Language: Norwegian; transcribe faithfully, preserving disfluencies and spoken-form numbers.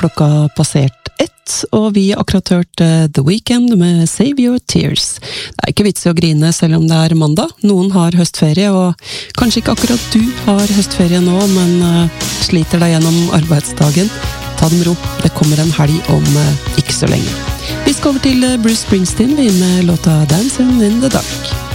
klokka passert ett, og vi har akkurat hørt uh, The Weeknd med Save Your Tears. Det er ikke vits i å grine selv om det er mandag. Noen har høstferie, og kanskje ikke akkurat du har høstferie nå, men uh, sliter deg gjennom arbeidsdagen. Ta det med ro, det kommer en helg om uh, ikke så lenge. Vi skal over til uh, Bruce Springsteen, vi med låta Dancing in the Dark.